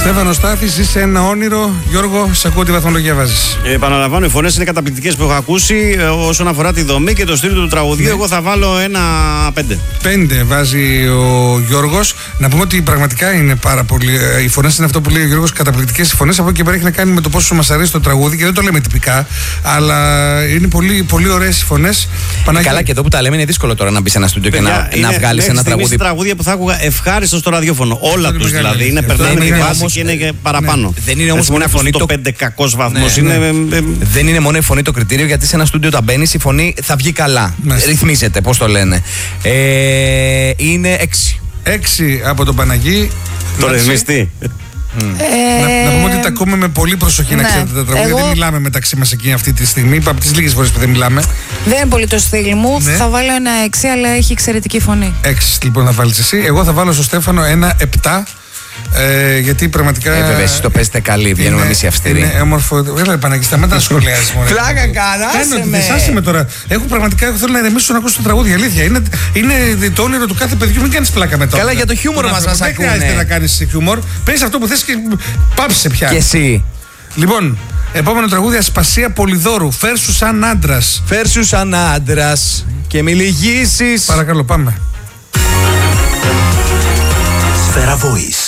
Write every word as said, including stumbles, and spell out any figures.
Στέφανο Στάθης, είσαι ένα όνειρο. Γιώργο, σε ακούω, τι βαθμολογία βάζεις? Ε, επαναλαμβάνω, οι φωνές είναι καταπληκτικές που έχω ακούσει. Ε, όσον αφορά τη δομή και το στυλ του τραγουδιού, ναι. εγώ θα βάλω ένα πέντε. Πέντε βάζει ο Γιώργος. Να πούμε ότι πραγματικά είναι πάρα πολύ. Οι φωνές είναι αυτό που λέει ο Γιώργος, καταπληκτικές οι φωνές. Από εκεί πέρα έχει να κάνει με το πόσο μας αρέσει το τραγούδι και δεν το λέμε τυπικά. Αλλά είναι πολύ, πολύ ωραίες οι φωνές. Παναγί... Καλά, και εδώ που τα λέμε είναι δύσκολο τώρα να μπει σε ένα στούντιο και να, να βγάλει ένα τραγούδι. Είναι τραγούδια που θα άκουγα ευχάριστο στο ραδιόφωνο. Όλα του δηλαδή. Είναι περνάνε τη βάση και είναι και παραπάνω. Δεν είναι όμως μόνο η φωνή. Το πέντε κακός βαθμός. Δεν είναι μόνο η φωνή το κριτήριο, γιατί σε ένα στούντιο όταν μπαίνεις η φωνή θα βγει καλά. Ρυθμίζεται, πώς το λένε. Είναι έξι. Έξι από τον Παναγί. Το ρυθμιστή. Mm. Ε... Να, να πούμε ότι τα ακούμε με πολύ προσοχή, ναι. Να ξέρετε τα τραγούδια. Εγώ... Δεν μιλάμε μεταξύ μας εκεί αυτή τη στιγμή. Από τις λίγες φορές που δεν μιλάμε. Δεν είναι πολύ το στυλ μου. Ναι. Θα βάλω ένα έξι, αλλά έχει εξαιρετική φωνή. Έξι λοιπόν θα βάλεις εσύ. Εγώ θα βάλω στο Στέφανο ένα επτά. Ε, γιατί πραγματικά. Ε, βέβαια, εσείς το παίζετε καλή, βγαίνουμε εμείς οι αυστηροί. Είναι όμορφο. Έλα, Παναγί, σταμάτα να σχολιάζεις μόνο. Πλάκα κάνα. Άσε με τώρα. Έχω πραγματικά, θέλω να ηρεμήσω να ακούσω το τραγούδι. Αλήθεια. Είναι, είναι το όνειρο του κάθε παιδιού. Μην κάνεις πλάκα μετά. Καλά, για το χιούμορ μας μας ακούνε. Δεν χρειάζεται να κάνεις χιούμορ. Πες αυτό που θες και πάψε πια. Και εσύ. Λοιπόν, επόμενο τραγούδι, Ασπασία Πολυδόρου. Φέρσου σαν άντρας. Φέρσου σαν άντρας και μη λυγίσεις. Παρακαλώ, πάμε. Σφαίρα Voice.